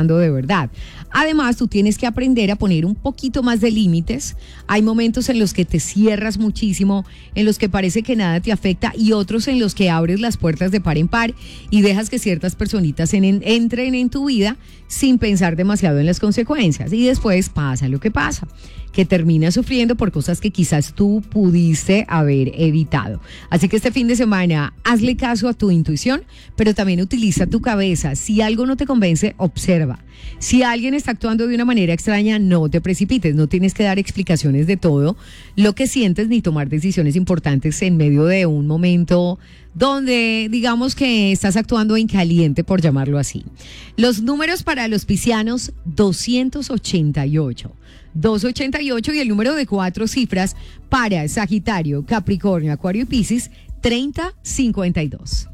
pasando de verdad. Además, tú tienes que aprender a poner un poquito más de límites. Hay momentos en los que te cierras muchísimo, en los que parece que nada te afecta y otros en los que abres las puertas de par en par y dejas que ciertas personitas entren en tu vida sin pensar demasiado en las consecuencias. Y después pasa lo que pasa, que terminas sufriendo por cosas que quizás tú pudiste haber evitado. Así que este fin de semana, hazle caso a tu intuición, pero también utiliza tu cabeza. Si algo no te convence, observa. Si alguien está actuando de una manera extraña, no te precipites. No tienes que dar explicaciones de todo lo que sientes ni tomar decisiones importantes en medio de un momento donde digamos que estás actuando en caliente, por llamarlo así. Los números para los piscianos: 288. 288 y el número de 4 cifras para Sagitario, Capricornio, Acuario y Piscis: 3052.